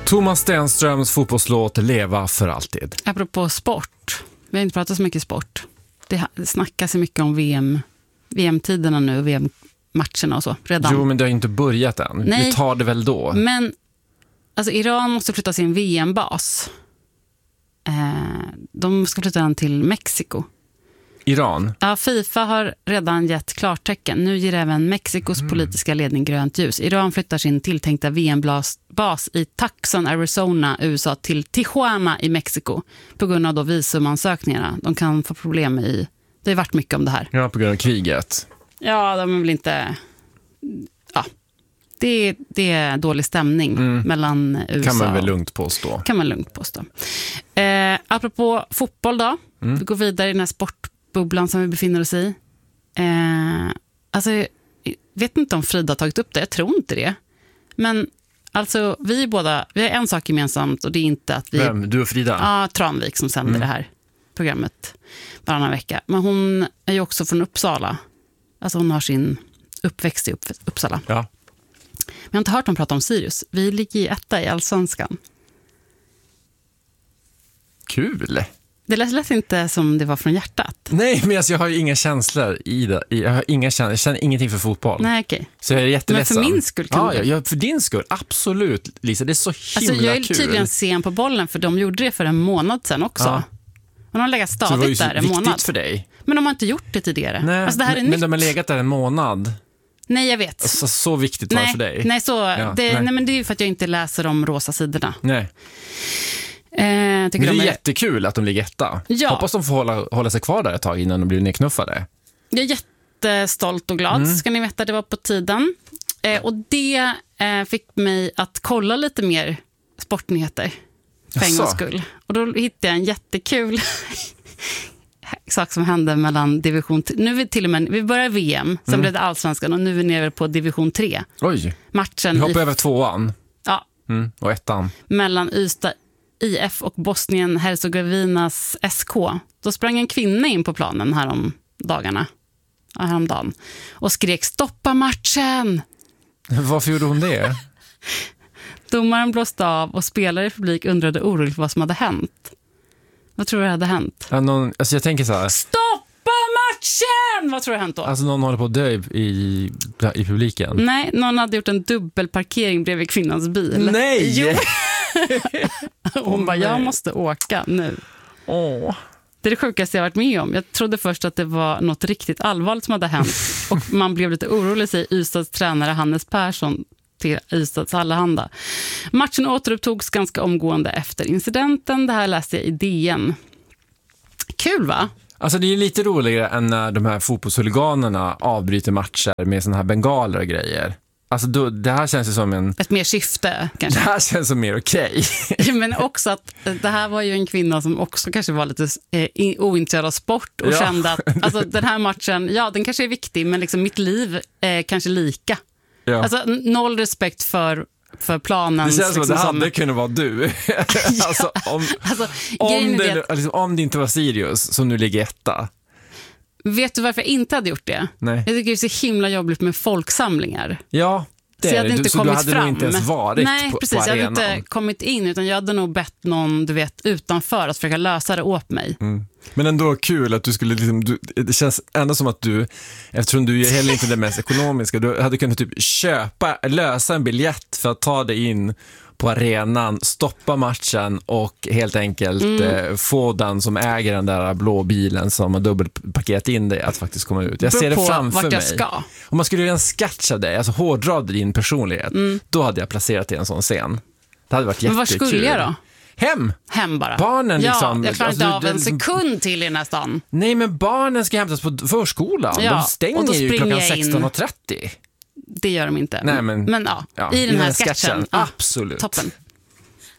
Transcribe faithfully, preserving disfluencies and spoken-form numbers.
Thomas Stenströms fotbollslåt Leva för alltid. Apropå sport. Vi har inte pratat så mycket sport. Det snackas så mycket om V M, V M-tiderna nu, V M-matcherna och så redan. Jo, men det har inte börjat än. Nej, vi tar det väl då. Men alltså, Iran måste flytta sin V M-bas. Eh, de ska flytta den till Mexiko. Iran? Ja, FIFA har redan gett klartecken. Nu ger även Mexikos mm. politiska ledning grönt ljus. Iran flyttar sin tilltänkta V M-bas i Tucson, Arizona, U S A till Tijuana i Mexiko på grund av då visumansökningarna. De kan få problem i... Det har varit mycket om det här. Ja, på grund av kriget. Ja, de är väl inte... Ja, det, det är dålig stämning mm. mellan U S A. Kan man väl lugnt påstå. Kan man lugnt påstå. Eh, apropå fotboll då. Mm. Vi går vidare i den här sportbubblan som vi befinner oss i. Eh, alltså, jag vet inte om Frida har tagit upp det. Jag tror inte det. Men alltså, vi båda, vi har en sak gemensamt och det är inte att vi... Vem? Du och Frida? Ja, Tranvik som sänder mm. det här programmet varannan vecka. Men hon är ju också från Uppsala. Alltså hon har sin uppväxt i Uppsala. Ja. Men jag har inte hört dem prata om Sirius. Vi ligger i etta i Allsvenskan. Kul! Det lät inte som det var från hjärtat. Nej, men alltså, jag har ju inga känslor i det. Jag har inga känslor. Jag känner ingenting för fotboll. Nej, okej. Okay. Så jag är jätteledsen. Men för min skull kan ja, ja, för din skull. Absolut, Lisa. Det är så himla alltså, jag är kul. tydligen sen på bollen för de gjorde det för en månad sedan också. Ja. Och de har legat stadigt där en månad. Viktigt för dig. Men de har inte gjort det tidigare. Nej, alltså, det här är men nytt. de har legat där en månad. Nej, jag vet. Alltså, så viktigt var det för dig. Nej, så, ja, det, nej. nej, men det är ju för att jag inte läser de rosa sidorna. Nej. Eh, men det är, de är jättekul att de ligger etta. Ja. Hoppas de får hålla, hålla sig kvar där ett tag innan de blir nedknuffade. Jag är jättestolt och glad, mm. ska ni veta. Det var på tiden. Eh, och det eh, fick mig att kolla lite mer sportnyheter för en gångs skull. Och då hittade jag en jättekul sak som hände mellan division tre. Nu är vi till och med, vi börjar V M, sen mm. blev det Allsvenskan och nu är vi nere på division tre. Oj, matchen vi hoppar i, över tvåan. Ja. Mm, och ettan. Mellan Ystad I F och Bosnien-Hercegovinas S K. Då sprang en kvinna in på planen härom dagarna, häromdagen och skrek stoppa matchen. Varför gjorde hon det? Domaren blåste av och spelare i publik undrade oroligt vad som hade hänt. Vad tror du hade hänt? Ja, någon, alltså jag tänker så här. Stoppa matchen! Vad tror du hänt då? Alltså någon håller på att dö i, i, i publiken. Nej, någon hade gjort en dubbelparkering bredvid kvinnans bil. Nej! Jo. Hon oh, bara, jag måste åka nu. Åh. Det är det sjukaste jag varit med om. Jag trodde först att det var något riktigt allvarligt som hade hänt. Och man blev lite orolig, säger Ystads tränare Hannes Persson till Ystads Allehanda. Matchen återupptogs ganska omgående efter incidenten. Det här läste jag i D N. Kul, va? Alltså det är lite roligare än när de här fotbollshuliganerna avbryter matcher med såna här bengaler och grejer. Alltså då, det här känns ju som en... Ett mer syfte, kanske. Det här känns som mer okej. Okay. Men också att det här var ju en kvinna som också kanske var lite eh, ointresserad av sport och ja. Kände att alltså, den här matchen, ja, den kanske är viktig, men liksom mitt liv är kanske lika. Ja. Alltså noll respekt för, för planen. Det känns liksom, som att det hade som... kunnat vara du. Ja. alltså, om, alltså, om, det, att... liksom, om det inte var Sirius som nu ligger etta. Vet du varför jag inte hade gjort det? Nej. Jag tycker det är så himla jobbigt med folksamlingar. Ja, det så jag hade är. inte Du, så kommit du hade fram. nog inte ens varit Nej, på, precis, på arenan. Jag hade inte kommit in, utan jag hade nog bett någon, du vet, utanför att försöka lösa det åt mig. Mm. Men ändå kul att du skulle liksom, du, det känns ändå som att du, eftersom du är heller inte det mest ekonomiska, du hade kunnat typ köpa, lösa en biljett för att ta dig in på arenan, stoppa matchen och helt enkelt mm. eh, få den som äger den där blå bilen som har dubbelpakerat in dig att faktiskt komma ut. Jag ser det framför mig. Ska. Om man skulle göra en sketch av dig, alltså hårdra din personlighet, mm. då hade jag placerat dig i en sån scen. Det hade varit jättekul. Men var skulle jag då? Hem! Hem bara. Barnen ja, liksom. jag klarar inte alltså, av det, en liksom, sekund till i nästan. Nej, men barnen ska hämtas på förskolan. Ja, de stänger ju klockan sexton och trettio. Det gör de inte. Nej, men, men ja, ja, i den här sketchen. sketchen. Absolut. Toppen.